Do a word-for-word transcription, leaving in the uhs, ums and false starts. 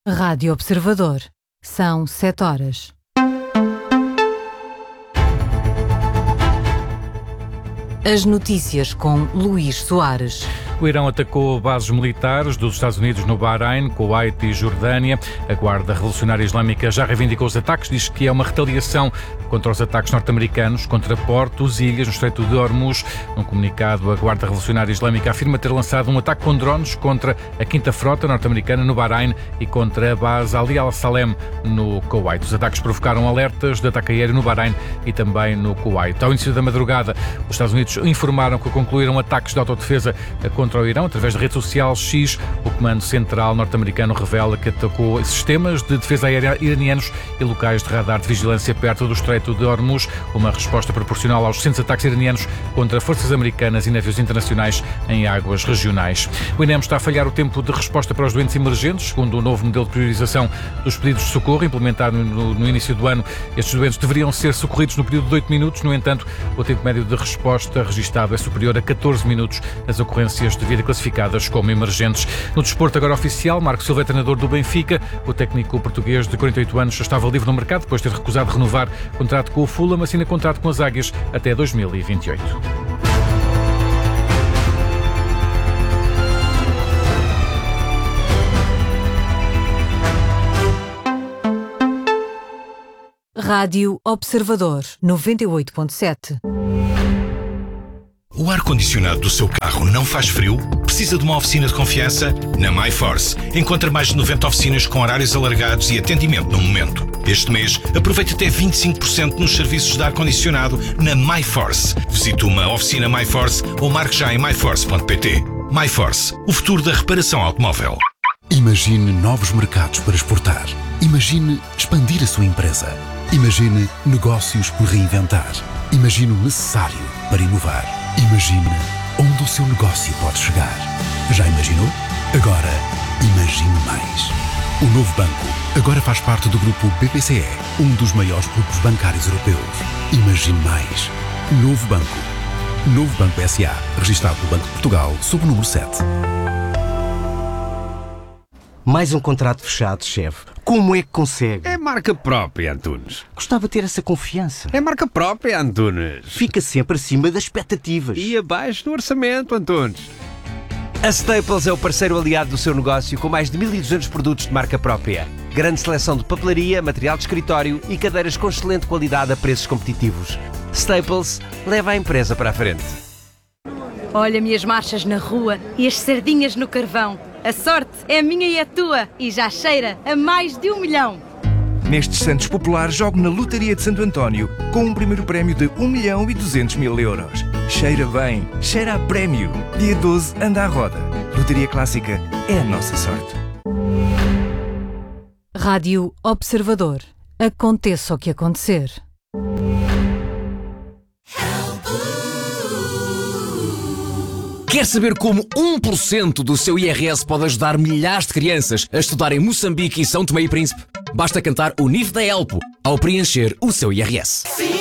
Rádio Observador. São sete horas. As notícias com Luís Soares. O Irão atacou bases militares dos Estados Unidos no Bahrein, Kuwait e Jordânia. A Guarda Revolucionária Islâmica já reivindicou os ataques, diz que é uma retaliação contra os ataques norte-americanos contra portos e ilhas no Estreito de Hormuz. Num comunicado, a Guarda Revolucionária Islâmica afirma ter lançado um ataque com drones contra a quinta Frota norte-americana no Bahrein e contra a base Ali Al-Salem no Kuwait. Os ataques provocaram alertas de ataque aéreo no Bahrein e também no Kuwait. Ao início da madrugada, os Estados Unidos informaram que concluíram ataques de autodefesa contra Contra o Irão, através da rede social X. O Comando Central norte-americano revela que atacou sistemas de defesa aérea iranianos e locais de radar de vigilância perto do Estreito de Hormuz, uma resposta proporcional aos recentes ataques iranianos contra forças americanas e navios internacionais em águas regionais. O INEM está a falhar o tempo de resposta para os doentes emergentes, segundo o novo modelo de priorização dos pedidos de socorro implementado no, no início do ano. Estes doentes deveriam ser socorridos no período de oito minutos, no entanto, o tempo médio de resposta registado é superior a catorze minutos. As ocorrências de vida classificadas como emergentes. No desporto agora oficial, Marco Silva é treinador do Benfica. O técnico português de quarenta e oito anos já estava livre no mercado depois de ter recusado renovar contrato com o Fulham, assina contrato com as Águias até dois mil e vinte e oito. Rádio Observador noventa e oito ponto sete. O ar-condicionado do seu carro não faz frio? Precisa de uma oficina de confiança? Na MyForce. Encontra mais de noventa oficinas com horários alargados e atendimento no momento. Este mês, aproveite até vinte e cinco por cento nos serviços de ar-condicionado na MyForce. Visite uma oficina MyForce ou marque já em my force ponto p t. MyForce, o futuro da reparação automóvel. Imagine novos mercados para exportar. Imagine expandir a sua empresa. Imagine negócios por reinventar. Imagine o necessário para inovar. Imagine onde o seu negócio pode chegar. Já imaginou? Agora, imagine mais. O Novo Banco agora faz parte do grupo B P C E, um dos maiores grupos bancários europeus. Imagine mais. Novo Banco. Novo Banco S A, registado pelo Banco de Portugal, sob o número sete. Mais um contrato fechado, chefe. Como é que consegue? É marca própria, Antunes. Gostava de ter essa confiança. É marca própria, Antunes. Fica sempre acima das expectativas. E abaixo do orçamento, Antunes. A Staples é o parceiro aliado do seu negócio com mais de mil e duzentos produtos de marca própria. Grande seleção de papelaria, material de escritório e cadeiras com excelente qualidade a preços competitivos. Staples leva a empresa para a frente. Olha-me as marchas na rua e as sardinhas no carvão. A sorte é minha e a tua e já cheira a mais de um milhão. Nestes Santos Populares, jogo na Lotaria de Santo António com um primeiro prémio de um milhão e duzentos mil euros. Cheira bem, cheira a prémio. Dia doze, anda à roda. Lotaria Clássica é a nossa sorte. Rádio Observador. Aconteça o que acontecer. Quer saber como um por cento do seu I R S pode ajudar milhares de crianças a estudar em Moçambique e São Tomé e Príncipe? Basta cantar o N I F da Elpo ao preencher o seu I R S.